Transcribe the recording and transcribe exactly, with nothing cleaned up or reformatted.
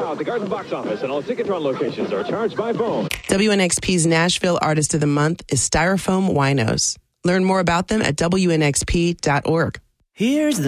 now at the Garden Box Office, and all Ticketron locations are charged by phone. W N X P's Nashville Artist of the Month is Styrofoam Winos. Learn more about them at W N X P dot org. Here's the